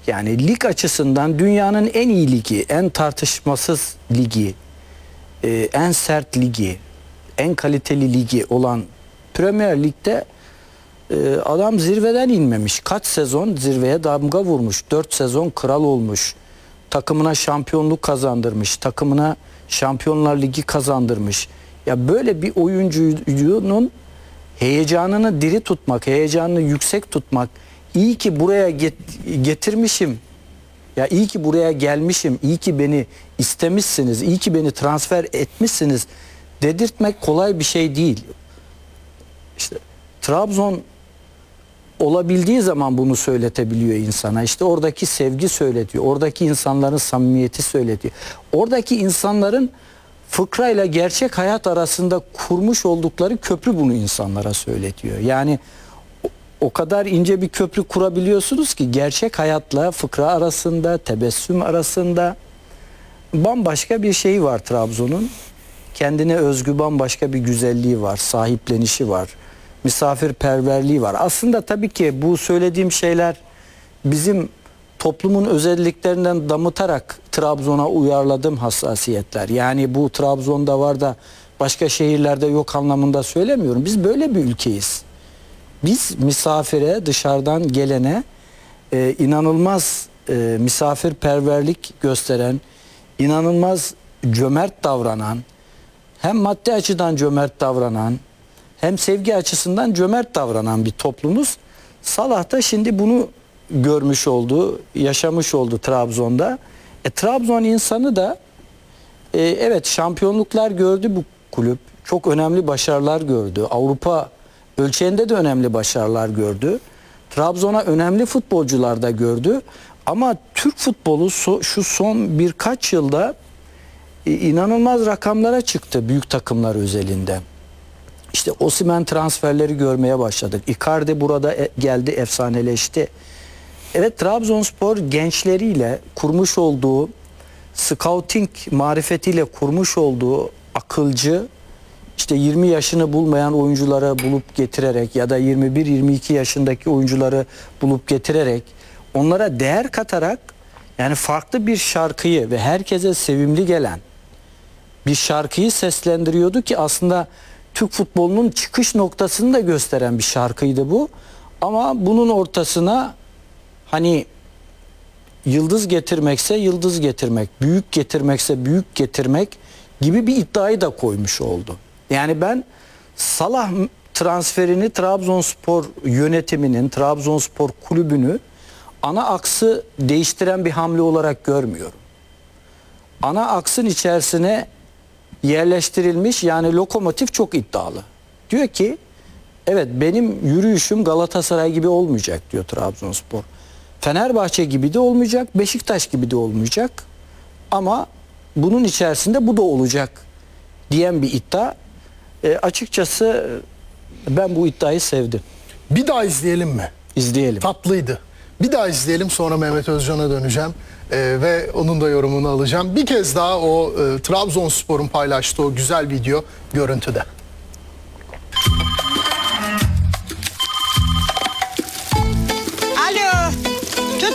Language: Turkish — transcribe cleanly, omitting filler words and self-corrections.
Yani lig açısından dünyanın en iyi ligi, en tartışmasız ligi, en sert ligi, en kaliteli ligi olan Premier Lig'de adam zirveden inmemiş. Kaç sezon zirveye damga vurmuş. 4 sezon kral olmuş. Takımına şampiyonluk kazandırmış. Takımına Şampiyonlar Ligi kazandırmış. Ya böyle bir oyuncunun heyecanını diri tutmak, heyecanını yüksek tutmak, iyi ki buraya getirmişim, ya iyi ki buraya gelmişim, iyi ki beni istemişsiniz, iyi ki beni transfer etmişsiniz dedirtmek kolay bir şey değil. İşte Trabzon olabildiği zaman bunu söyletebiliyor insana. İşte oradaki sevgi söyletiyor, oradaki insanların samimiyeti söyletiyor. Oradaki insanların fıkrayla gerçek hayat arasında kurmuş oldukları köprü bunu insanlara söyletiyor. Yani o kadar ince bir köprü kurabiliyorsunuz ki gerçek hayatla fıkra arasında, tebessüm arasında bambaşka bir şey var Trabzon'un. Kendine özgü bambaşka bir güzelliği var, sahiplenişi var, misafirperverliği var. Aslında tabii ki bu söylediğim şeyler bizim toplumun özelliklerinden damıtarak Trabzon'a uyarladığım hassasiyetler. Yani bu Trabzon'da var da başka şehirlerde yok anlamında söylemiyorum. Biz böyle bir ülkeyiz. Biz misafire, dışarıdan gelene inanılmaz misafirperverlik gösteren, inanılmaz cömert davranan, hem maddi açıdan cömert davranan, hem sevgi açısından cömert davranan bir toplumuz. Salah da şimdi bunu görmüş oldu, yaşamış oldu Trabzon'da. Trabzon insanı da evet şampiyonluklar gördü bu kulüp. Çok önemli başarılar gördü. Avrupa ölçeğinde de önemli başarılar gördü. Trabzon'a önemli futbolcular da gördü. Ama Türk futbolu şu son birkaç yılda inanılmaz rakamlara çıktı büyük takımlar özelinde. İşte Osimhen transferleri görmeye başladık. Icardi burada geldi, efsaneleşti. Evet, Trabzonspor gençleriyle kurmuş olduğu, scouting marifetiyle kurmuş olduğu akılcı, işte 20 yaşını bulmayan oyuncuları bulup getirerek ya da 21-22 yaşındaki oyuncuları bulup getirerek onlara değer katarak, yani farklı bir şarkıyı ve herkese sevimli gelen bir şarkıyı seslendiriyordu ki aslında Türk futbolunun çıkış noktasını da gösteren bir şarkıydı bu. Ama bunun ortasına hani yıldız getirmekse yıldız getirmek, büyük getirmekse büyük getirmek gibi bir iddiayı da koymuş oldu. Yani ben Salah transferini Trabzonspor yönetiminin, Trabzonspor kulübünü ana aksı değiştiren bir hamle olarak görmüyorum. Ana aksın içerisine yerleştirilmiş, yani lokomotif çok iddialı. Diyor ki evet, benim yürüyüşüm Galatasaray gibi olmayacak diyor Trabzonspor. Fenerbahçe gibi de olmayacak, Beşiktaş gibi de olmayacak. Ama bunun içerisinde bu da olacak diyen bir iddia. Açıkçası ben bu iddiayı sevdim. Bir daha izleyelim mi? İzleyelim. Tatlıydı. Bir daha izleyelim, sonra Mehmet Özcan'a döneceğim ve onun da yorumunu alacağım. Bir kez daha o Trabzonspor'un paylaştığı o güzel video görüntüde.